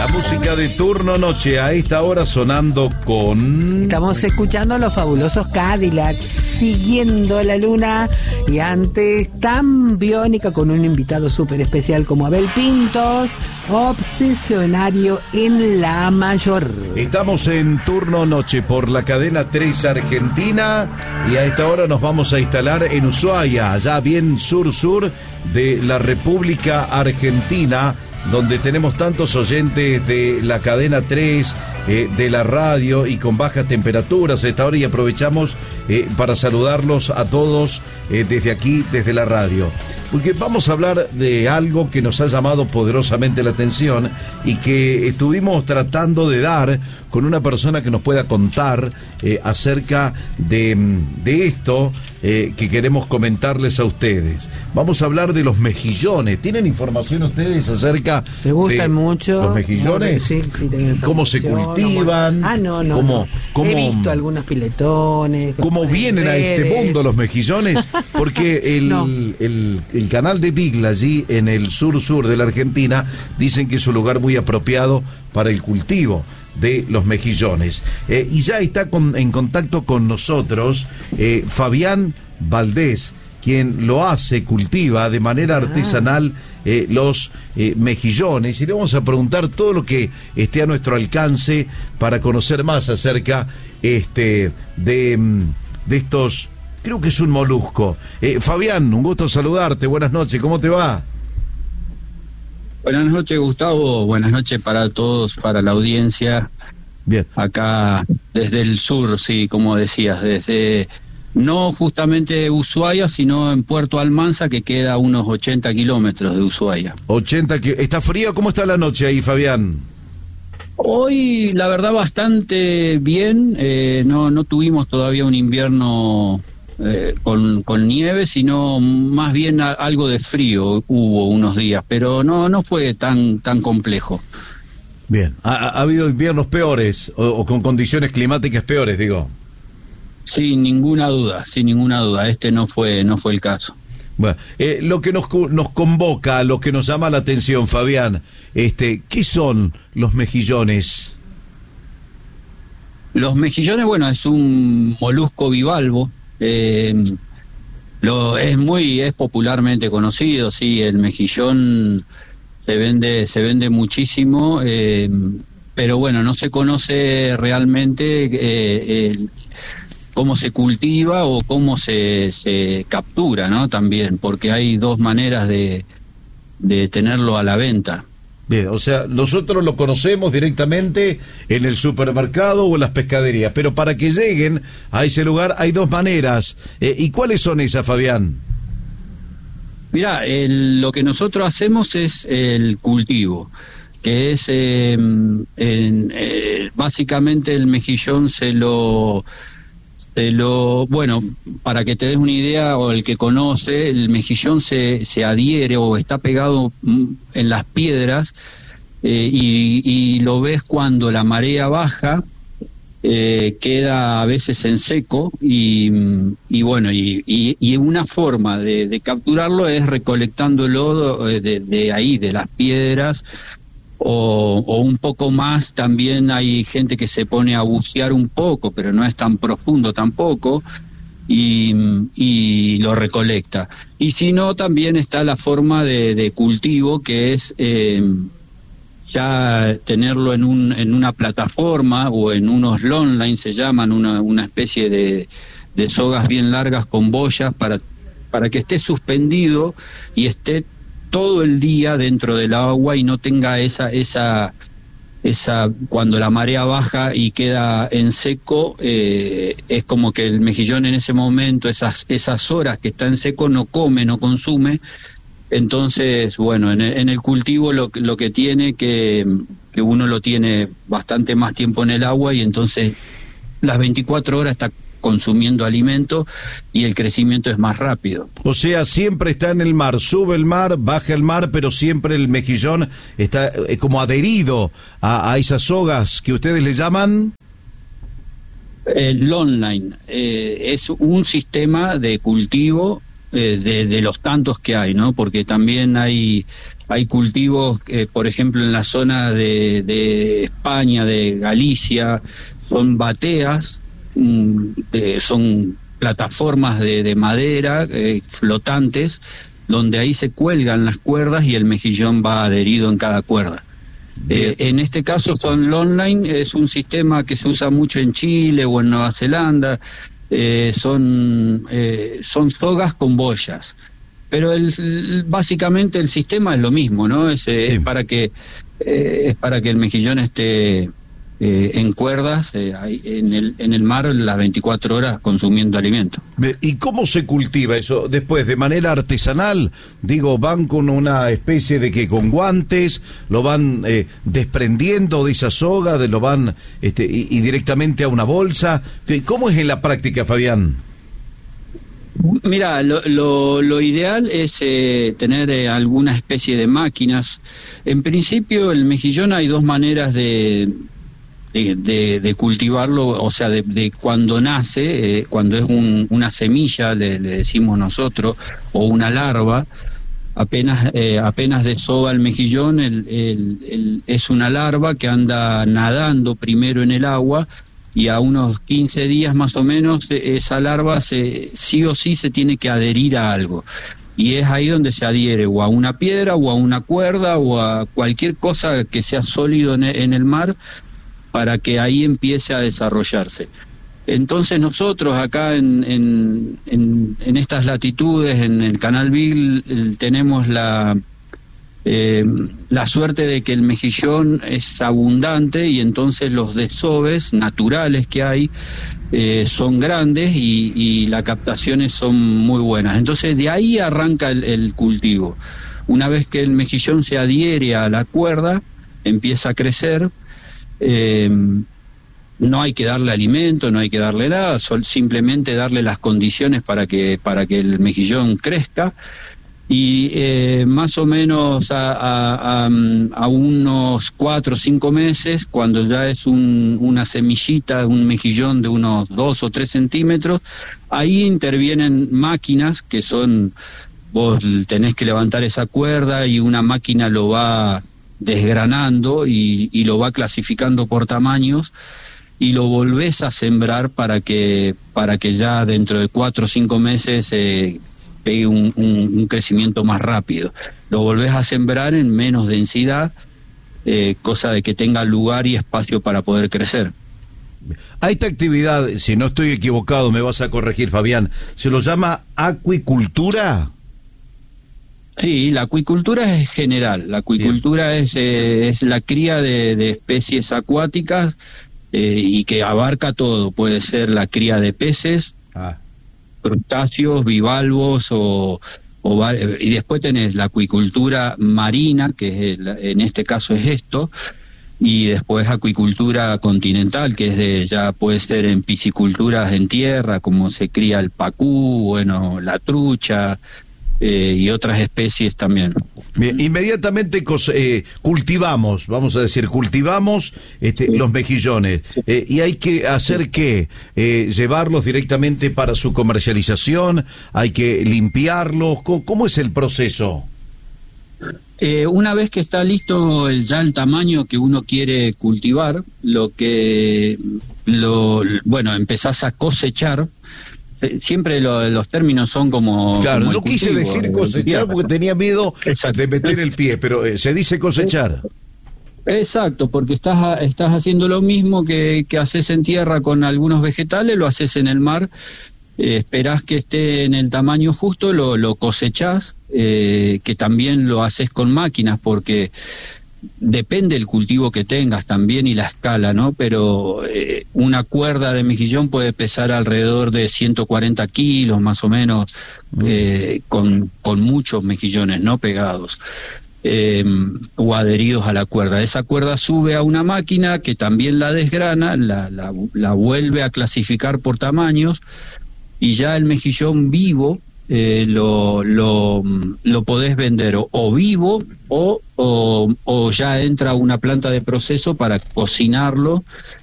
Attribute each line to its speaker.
Speaker 1: La música de turno noche a esta hora sonando con...
Speaker 2: Estamos escuchando a los fabulosos Cadillacs, siguiendo la luna, y antes Tan Biónica con un invitado súper especial como Abel Pintos, Obsesionario en La Mayor.
Speaker 1: Estamos en turno noche por la cadena 3 Argentina y a esta hora nos vamos a instalar en Ushuaia, allá bien sur de la República Argentina, donde tenemos tantos oyentes de la cadena 3, de la radio y con bajas temperaturas a esta hora, y aprovechamos para saludarlos a todos desde aquí, desde la radio. Porque vamos a hablar de algo que nos ha llamado poderosamente la atención y que estuvimos tratando de dar con una persona que nos pueda contar acerca de esto que queremos comentarles a ustedes. Vamos a hablar de los mejillones. ¿Tienen información ustedes acerca
Speaker 2: ¿te gustan
Speaker 1: de
Speaker 2: mucho
Speaker 1: los mejillones?
Speaker 2: Sí, tengo
Speaker 1: ¿Cómo se cultivan?
Speaker 2: No.
Speaker 1: ¿Cómo,
Speaker 2: he visto algunos piletones.
Speaker 1: ¿Cómo vienen a este mundo los mejillones? Porque el canal de Bigla, allí en el sur de la Argentina, dicen que es un lugar muy apropiado para el cultivo de los mejillones. Y ya está en contacto con nosotros Fabián Valdés, quien cultiva de manera artesanal los mejillones, y le vamos a preguntar todo lo que esté a nuestro alcance para conocer más acerca de estos. Creo que es un molusco. Fabián, un gusto saludarte, buenas noches, ¿cómo te va?
Speaker 3: Buenas noches, Gustavo, buenas noches para todos, para la audiencia.
Speaker 1: Bien.
Speaker 3: Acá desde el sur, sí, como decías, desde no justamente Ushuaia, sino en Puerto Almanza, que queda a unos 80 kilómetros de Ushuaia.
Speaker 1: 80 ¿Está frío? ¿Cómo está la noche ahí, Fabián?
Speaker 3: Hoy, la verdad, bastante bien. No tuvimos todavía un invierno con nieve, sino más bien algo de frío hubo unos días, pero no fue tan complejo.
Speaker 1: Bien, ¿ha habido inviernos peores o con condiciones climáticas peores, digo?
Speaker 3: Sin ninguna duda, este no fue el caso.
Speaker 1: Bueno, lo que nos convoca, lo que nos llama la atención, Fabián, ¿qué son los mejillones?
Speaker 3: Los mejillones, bueno, es un molusco bivalvo. Es popularmente conocido, sí, el mejillón se vende muchísimo, pero bueno, no se conoce realmente cómo se cultiva o cómo se captura, ¿no? También, porque hay dos maneras de tenerlo a la venta.
Speaker 1: Bien, o sea, nosotros lo conocemos directamente en el supermercado o en las pescaderías, pero para que lleguen a ese lugar hay dos maneras. ¿Y cuáles son esas, Fabián?
Speaker 3: Mirá, lo que nosotros hacemos es el cultivo, que es básicamente el mejillón bueno, para que te des una idea, o el que conoce, el mejillón se adhiere o está pegado en las piedras, y lo ves cuando la marea baja, queda a veces en seco, y bueno, y una forma de capturarlo es recolectándolo de ahí, de las piedras, o un poco más. También hay gente que se pone a bucear un poco, pero no es tan profundo tampoco, y lo recolecta. Y si no, también está la forma de cultivo, que es ya tenerlo en una plataforma o en unos longline, se llaman, una especie de sogas bien largas con boyas para que esté suspendido y esté todo el día dentro del agua y no tenga esa cuando la marea baja y queda en seco, es como que el mejillón en ese momento, esas horas que está en seco, no come, no consume. Entonces, bueno, en el cultivo lo que tiene, que uno lo tiene bastante más tiempo en el agua, y entonces las 24 horas está consumiendo alimento y el crecimiento es más rápido.
Speaker 1: O sea, siempre está en el mar, sube el mar, baja el mar, pero siempre el mejillón está como adherido a esas sogas que ustedes le llaman.
Speaker 3: El online es un sistema de cultivo de los tantos que hay, ¿no? Porque también hay Hay cultivos, por ejemplo, en la zona de España, de Galicia, son bateas, son plataformas de madera flotantes, donde ahí se cuelgan las cuerdas y el mejillón va adherido en cada cuerda. En este caso son online, es un sistema que se usa mucho en Chile o en Nueva Zelanda, son sogas con boyas, pero básicamente el sistema es lo mismo, ¿no? Es para que el mejillón esté en cuerdas en el mar las 24 horas consumiendo alimento.
Speaker 1: ¿Y cómo se cultiva eso después? ¿De manera artesanal? Digo, van con una especie de que con guantes, lo van desprendiendo de esa soga, lo van y directamente a una bolsa. ¿Cómo es en la práctica, Fabián?
Speaker 3: Mira, lo ideal es tener alguna especie de máquinas. En principio, el mejillón hay dos maneras de cultivarlo, o sea, de cuando nace, cuando es una semilla, le decimos nosotros, o una larva, apenas desova el mejillón, es una larva que anda nadando primero en el agua, y a unos 15 días más o menos esa larva sí o sí se tiene que adherir a algo. Y es ahí donde se adhiere o a una piedra o a una cuerda o a cualquier cosa que sea sólido en el mar, para que ahí empiece a desarrollarse. Entonces nosotros acá en estas latitudes, en el Canal Beagle, tenemos la suerte de que el mejillón es abundante, y entonces los desoves naturales que hay son grandes y las captaciones son muy buenas. Entonces de ahí arranca el cultivo. Una vez que el mejillón se adhiere a la cuerda, empieza a crecer. No hay que darle alimento, no hay que darle nada, simplemente darle las condiciones para que el mejillón crezca, y más o menos a unos 4 o 5 meses, cuando ya es una semillita, un mejillón de unos 2 o 3 centímetros, ahí intervienen máquinas que son, vos tenés que levantar esa cuerda y una máquina lo va desgranando y lo va clasificando por tamaños, y lo volvés a sembrar para que ya dentro de 4 o 5 meses pegue un crecimiento más rápido. Lo volvés a sembrar en menos densidad, cosa de que tenga lugar y espacio para poder crecer.
Speaker 1: A esta actividad, si no estoy equivocado, me vas a corregir, Fabián, ¿se lo llama acuicultura?
Speaker 3: Sí, la acuicultura es general. La acuicultura es la cría de especies acuáticas y que abarca todo. Puede ser la cría de peces, crustáceos, bivalvos y después tenés la acuicultura marina, que en este caso es esto, y después acuicultura continental, que ya puede ser en pisciculturas en tierra, como se cría el pacú, la trucha, y otras especies también.
Speaker 1: Bien, inmediatamente cultivamos los mejillones, y hay que hacer ¿qué? Llevarlos directamente para su comercialización, hay que limpiarlos, ¿cómo es el proceso?
Speaker 3: Una vez que está listo ya el tamaño que uno quiere cultivar, empezás a cosechar. Siempre los términos son como...
Speaker 1: Claro,
Speaker 3: como
Speaker 1: no quise decir cosechar porque tenía miedo de meter el pie, pero se dice cosechar.
Speaker 3: Exacto, porque estás haciendo lo mismo que haces en tierra con algunos vegetales, lo haces en el mar, esperás que esté en el tamaño justo, lo cosechás, que también lo haces con máquinas, porque depende el cultivo que tengas también y la escala, ¿no? Pero una cuerda de mejillón puede pesar alrededor de 140 kilos más o menos, con muchos mejillones, ¿no? Pegados o adheridos a la cuerda. Esa cuerda sube a una máquina que también la desgrana, la vuelve a clasificar por tamaños, y ya el mejillón vivo lo podés vender o vivo o ya entra a una planta de proceso para cocinarlo